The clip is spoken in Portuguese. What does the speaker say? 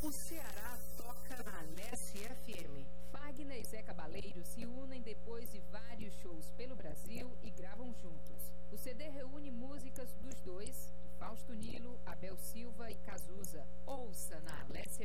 O Ceará toca na Alesse FM. Fagner e Zé Cabaleiro se unem depois de vários shows pelo Brasil e gravam juntos. O CD reúne músicas dos dois, de Fausto Nilo, Abel Silva e Cazuza. Ouça na Alesse